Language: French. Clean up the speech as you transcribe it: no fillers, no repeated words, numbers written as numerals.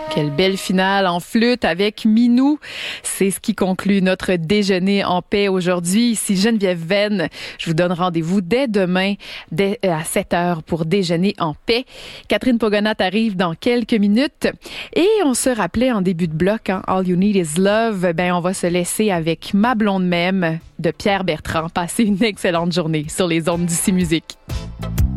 Quelle belle finale en flûte avec Minou. C'est ce qui conclut notre déjeuner en paix aujourd'hui. Ici Geneviève Venn. Je vous donne rendez-vous dès demain à 7h pour déjeuner en paix. Catherine Pogonat arrive dans quelques minutes. Et on se rappelait en début de bloc, All You Need Is Love. On va se laisser avec Ma blonde même de Pierre Bertrand. Passez une excellente journée sur les ondes d'ICI Musique.